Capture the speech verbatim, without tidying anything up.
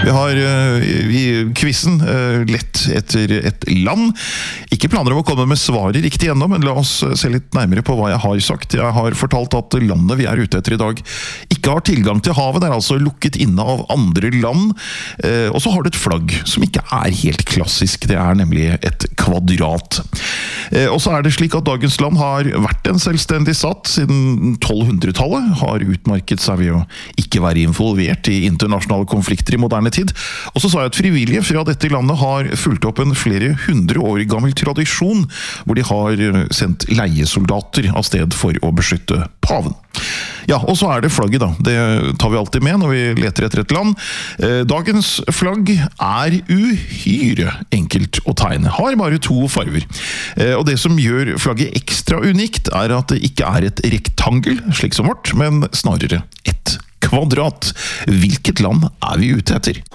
Vi har uh, i quizen uh, lett etter et land. Ikke planer om å komme med svaret riktig ennå, men la oss se litt nærmere på hva jeg har sagt. Jeg har fortalt at landet vi er ute etter i dag ikke har tilgang til havet, det er altså lukket inne av andre land. Uh, og så har det et flagg som ikke er helt klassisk, det er nemlig et kvadrat. Uh, og så er det slik at dagens land har vært en selvstendig stat siden tolvhundretallet, har utmarket seg ved å ikke være involvert i internasjonale konflikter i moderne tid. Og så sa jeg at frivillige fra dette landet har fulgt opp en flere hundre år gammel tradisjon, hvor de har sendt leiesoldater av sted for å beskytte paven. Ja, og så er det flagget da. Det tar vi alltid med når vi leter etter et land. Dagens flagg er uhyre enkelt å tegne. Har bare to farver. Og det som gjør flagget ekstra unikt er at det ikke er et rektangel, slik som vårt, men snarere et kvadrat. Hvilket land er vi ute etter?